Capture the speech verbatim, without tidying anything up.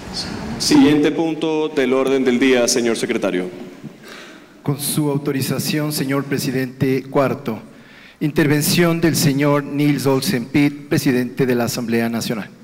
Siguiente punto del orden del día, señor secretario. Con su autorización, señor presidente, cuarto, intervención del señor Nils Olsen Pitt, presidente de la Asamblea Nacional.